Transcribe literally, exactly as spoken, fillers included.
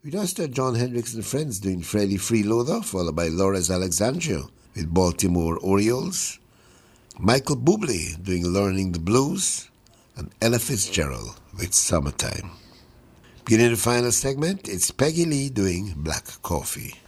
We just heard John Hendricks and Friends doing Freddie Freeloader, followed by Loris Alexandria with Baltimore Orioles, Michael Bublé doing Learning the Blues, and Ella Fitzgerald with Summertime. Beginning the final segment, it's Peggy Lee doing Black Coffee.